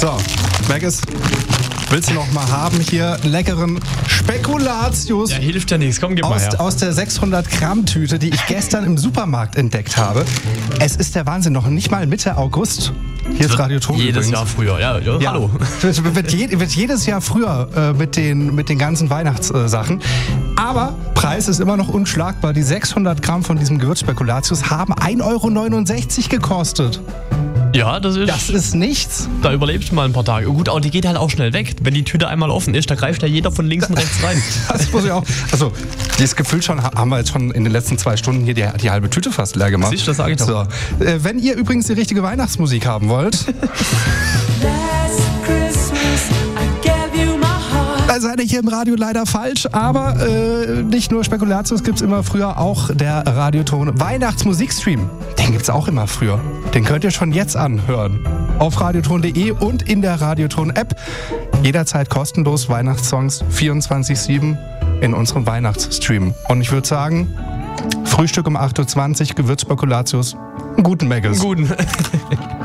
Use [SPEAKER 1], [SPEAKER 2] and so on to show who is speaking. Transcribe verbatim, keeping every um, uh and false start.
[SPEAKER 1] So, Maggis, willst du noch mal haben hier leckeren Spekulatius?
[SPEAKER 2] Ja, hilft ja nichts. Komm, gib mal
[SPEAKER 1] aus,
[SPEAKER 2] her.
[SPEAKER 1] aus der sechshundert Gramm Tüte, die ich gestern im Supermarkt entdeckt habe. Es ist der Wahnsinn, noch nicht mal Mitte August. Hier ist Radio Ton
[SPEAKER 2] Jedes
[SPEAKER 1] übrigens.
[SPEAKER 2] Jahr früher, ja, ja,
[SPEAKER 1] Ja.
[SPEAKER 2] hallo.
[SPEAKER 1] Wird, wird, je, wird jedes Jahr früher äh, mit, den, mit den ganzen Weihnachtssachen. Aber Preis ist immer noch unschlagbar. Die sechshundert Gramm von diesem Gewürzspekulatius haben ein Euro neunundsechzig gekostet.
[SPEAKER 2] Ja, das ist...
[SPEAKER 1] Das ist nichts.
[SPEAKER 2] Da überlebst du mal ein paar Tage. Gut, aber die geht halt auch schnell weg. Wenn die Tüte einmal offen ist, da greift ja jeder von links und rechts rein.
[SPEAKER 1] Das muss ich auch. Also, dieses Gefühl schon haben wir jetzt schon in den letzten zwei Stunden hier die, die halbe Tüte fast leer gemacht.
[SPEAKER 2] Siehst du, das sag ich doch.
[SPEAKER 1] So. Äh, wenn ihr übrigens die richtige Weihnachtsmusik haben wollt, da seid ihr hier im Radio leider falsch, aber äh, nicht nur Spekulatius gibt's immer früher, auch der Radioton Weihnachtsmusikstream. Den gibt's auch immer früher. Den könnt ihr schon jetzt anhören. Auf radioton punkt de und in der Radioton-App. Jederzeit kostenlos Weihnachtssongs vierundzwanzig sieben in unserem Weihnachtsstream. Und ich würde sagen, Frühstück um acht Uhr zwanzig, Gewürzspekulatius, einen guten Maggis.
[SPEAKER 2] Guten.